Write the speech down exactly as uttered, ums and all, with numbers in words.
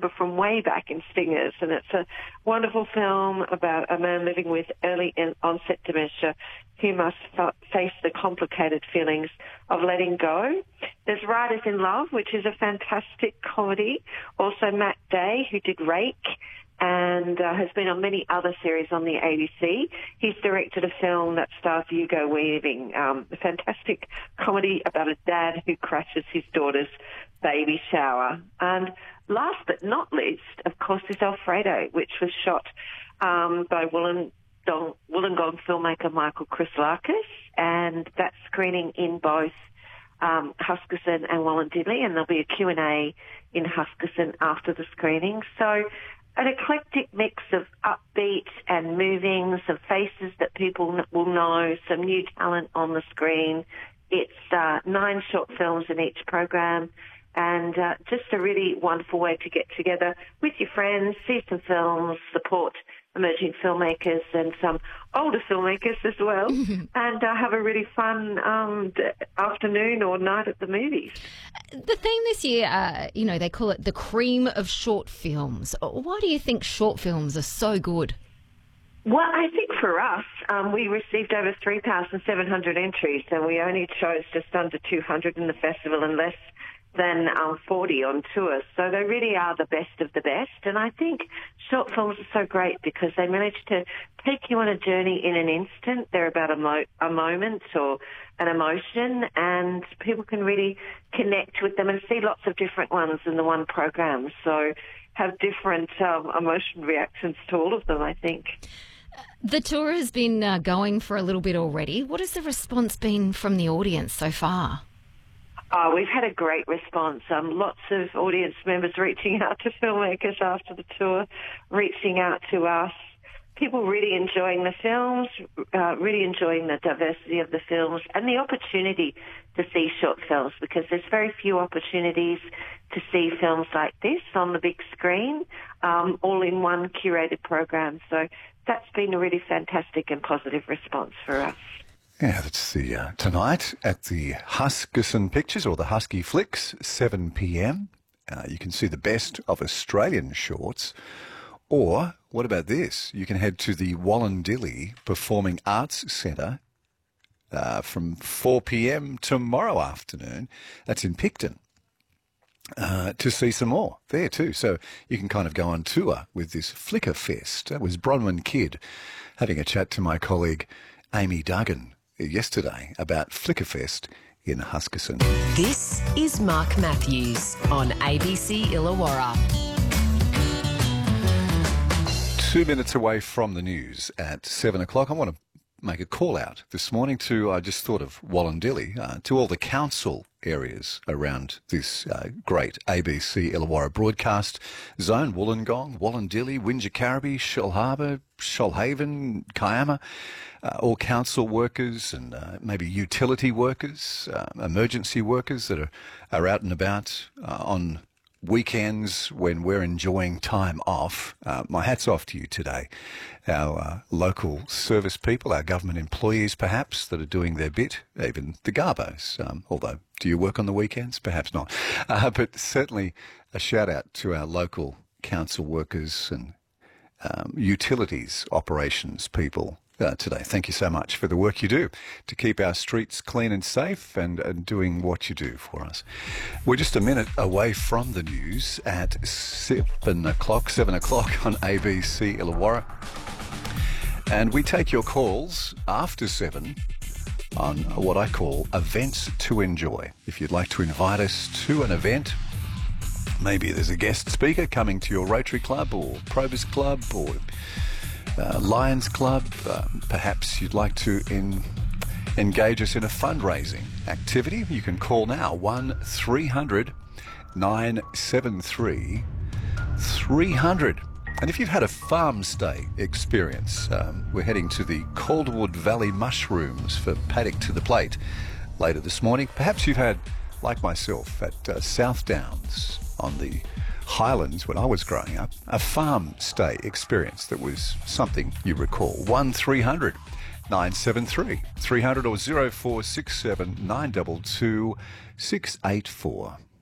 remember from way back in Stingers, and it's a wonderful film about a man living with early onset dementia who must f- face the complicated feelings of letting go. There's Riders in Love, which is a fantastic comedy. Also Matt Day, who did Rake, and uh, has been on many other series on the A B C. He's directed a film that stars Hugo Weaving, um, a fantastic comedy about a dad who crashes his daughter's baby shower. And last but not least, of course, is Alfredo, which was shot um, by Wollongong, Wollongong filmmaker Michael Chryslakis, and that's screening in both um, Huskisson and Wollondilly, and there'll be a Q and A in Huskisson after the screening. So an eclectic mix of upbeat and moving, some faces that people will know, some new talent on the screen. It's uh, nine short films in each program, and uh, just a really wonderful way to get together with your friends, see some films, support emerging filmmakers and some older filmmakers as well, and uh, have a really fun um, d- afternoon or night at the movies. The theme this year, uh, you know, they call it the cream of short films. Why do you think short films are so good? Well, I think for us, um, we received over three thousand seven hundred entries, and we only chose just under two hundred in the festival and less than um, forty on tours. So they really are the best of the best. And I think short films are so great because they manage to take you on a journey in an instant. They're about a, mo- a moment or an emotion, and people can really connect with them and see lots of different ones in the one program. So have different um, emotion reactions to all of them, I think. The tour has been uh, going for a little bit already. What has the response been from the audience so far? Oh, we've had a great response. Um, lots of audience members reaching out to filmmakers after the tour, reaching out to us. People really enjoying the films, uh, really enjoying the diversity of the films and the opportunity to see short films, because there's very few opportunities to see films like this on the big screen, um, all in one curated program. So that's been a really fantastic and positive response for us. Yeah, that's the uh, tonight at the Huskisson Pictures, or the Husky Flicks, seven p.m. Uh, you can see the best of Australian shorts. Or, what about this? You can head to the Wollondilly Performing Arts Centre uh, from four p.m. tomorrow afternoon. That's in Picton. Uh, to see some more there too. So you can kind of go on tour with this Flicker Fest. That was Bronwyn Kidd having a chat to my colleague Amy Duggan yesterday about Flickerfest in Huskisson. This is Mark Matthews on A B C Illawarra. Two minutes away from the news at seven o'clock. I want to make a call out this morning to, I just thought of Wollondilly, uh, to all the council areas around this uh, great A B C Illawarra broadcast zone: Wollongong, Wollondilly, Wingecarribee, Shellharbour, Shoalhaven, Kiama, uh, all council workers and uh, maybe utility workers, uh, emergency workers that are, are out and about uh, on weekends when we're enjoying time off. Uh, my hat's off to you today. Our uh, local service people, our government employees perhaps, that are doing their bit, even the Garbos, um, although do you work on the weekends? Perhaps not. Uh, but certainly a shout out to our local council workers and um, utilities operations people Uh, today. Thank you so much for the work you do to keep our streets clean and safe, and, and doing what you do for us. We're just a minute away from the news at seven o'clock, seven o'clock on A B C Illawarra. And we take your calls after seven on what I call events to enjoy. If you'd like to invite us to an event, maybe there's a guest speaker coming to your Rotary Club or Probus Club or Uh, Lions Club, uh, perhaps you'd like to in, engage us in a fundraising activity, you can call now one three hundred nine seven three three hundred. And if you've had a farm stay experience, um, we're heading to the Calderwood Valley Mushrooms for Paddock to the Plate later this morning. Perhaps you've had, like myself, at uh, South Downs on the Highlands when I was growing up, a farm stay experience that was something you recall. one three hundred nine seven three three hundred or zero four six seven nine two two six eight four.